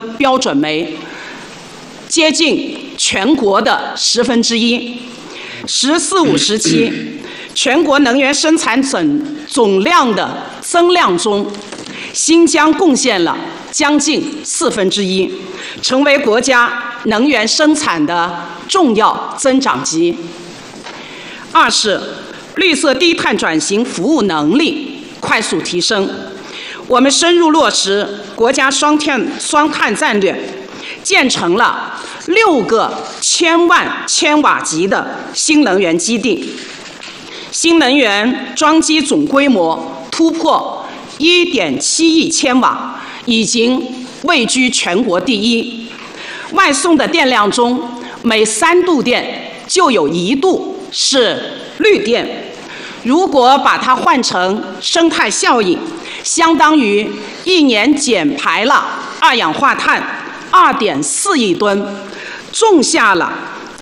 标准煤，接近全国的1/10。“十四五”时期，全国能源生产总量的增量中，新疆贡献了将近1/4，成为国家能源生产的重要增长极。二是绿色低碳转型服务能力快速提升。我们深入落实国家双碳战略，建成了6个1000万千瓦级的新能源基地，新能源装机总规模突破1.7亿千瓦，已经位居全国第一。外送的电量中，每3度电就有1度是绿电。如果把它换成生态效益，相当于1年减排了二氧化碳2.4亿吨，种下了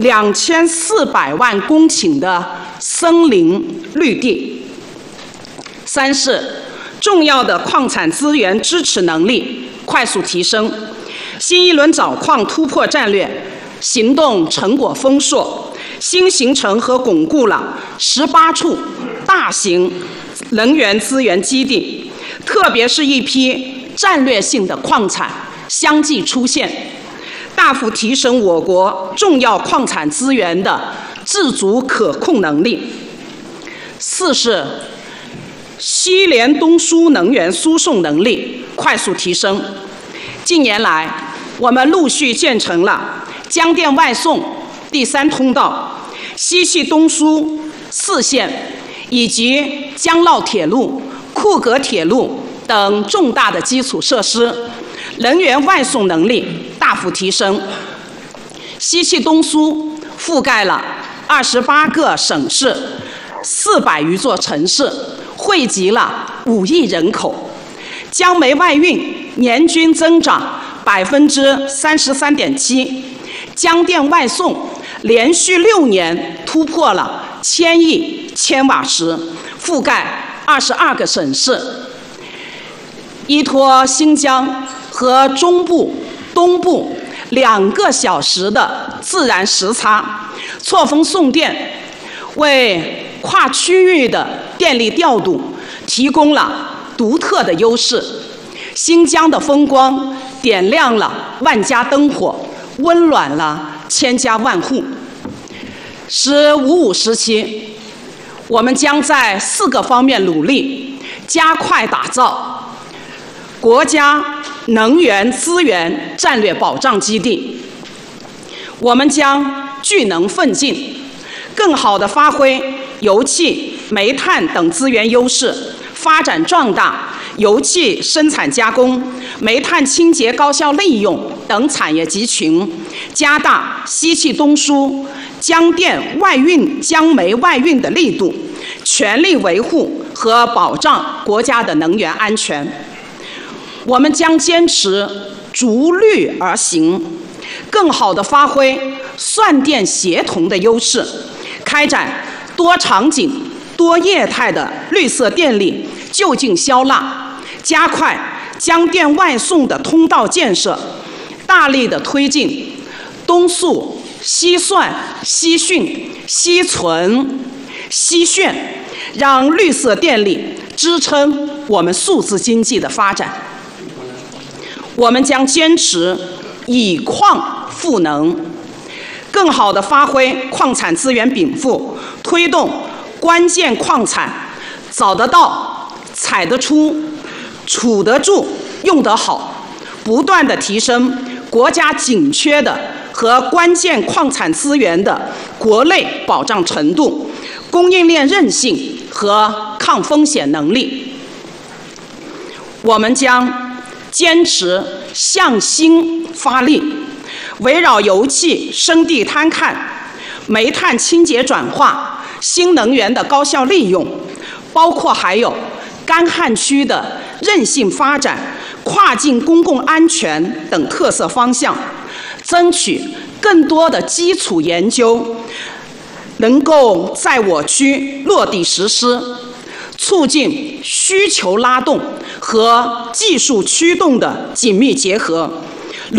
2400万公顷的森林绿地。三是重要的矿产资源支持能力快速提升。新一轮找矿突破战略行动成果丰硕，新形成和巩固了18处大型能源资源基地，特别是一批战略性的矿产相继出现，大幅提升我国重要矿产资源的自主可控能力。四是西联东输能源输送能力快速提升。近年来，我们陆续建成了江电外送第3通道、西气东输4线以及江涝铁路、库格铁路等重大的基础设施，能源外送能力大幅提升。西气东输覆盖了28个省市、400余座城市，惠及了5亿人口。江煤外运年均增长33.7%，江电外送连续6年突破了1000亿千瓦时，覆盖22个省市。依托新疆和中部、东部2个小时的自然时差，错峰送电，为跨区域的电力调度提供了独特的优势。新疆的风光点亮了万家灯火，温暖了千家万户。“15/5”时期，我们将在4个方面努力，加快打造国家能源资源战略保障基地。我们将聚能奋进，更好地发挥油气、煤炭等资源优势，发展壮大油气生产加工、煤炭清洁高效利用等产业集群，加大西气东输、江电外运、江煤外运的力度，全力维护和保障国家的能源安全。我们将坚持逐绿而行，更好地发挥算电协同的优势，开展多场景、多业态的绿色电力就近消纳，加快江电外送的通道建设，大力地推进东输、西算、西汛、西存、西炫，让绿色电力支撑我们数字经济的发展。我们将坚持以矿赋能，更好地发挥矿产资源禀赋，推动关键矿产找得到、采得出、储得住、用得好，不断地提升国家紧缺的和关键矿产资源的国内保障程度、供应链韧性和抗风险能力。我们将坚持向新发力，围绕油气生地摊看、煤炭清洁转化、新能源的高效利用，包括还有干旱区的韧性发展、跨境公共安全等特色方向，争取更多的基础研究能够在我区落地实施，促进需求拉动和技术驱动的紧密结合，